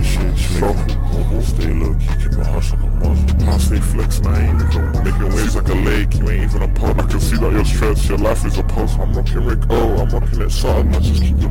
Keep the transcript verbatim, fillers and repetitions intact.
that shit, shuffle. Stay low key, keep it hush like a muscle. I stay flexing, I ain't even making waves like a lake. You ain't even a pub. I can see that you're stressed, your life is a puzzle. I'm rocking Rick O, I'm rocking it Sutton. I just keep the